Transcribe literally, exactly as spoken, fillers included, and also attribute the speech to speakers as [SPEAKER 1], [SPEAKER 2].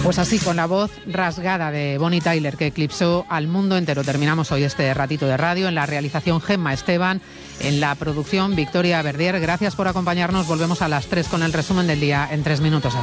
[SPEAKER 1] Pues así, con la voz rasgada de Bonnie Tyler, que eclipsó al mundo entero, terminamos hoy este ratito de radio. En la realización, Gemma Esteban, en la producción, Victoria Verdier. Gracias por acompañarnos. Volvemos a las tres con el resumen del día en tres minutos.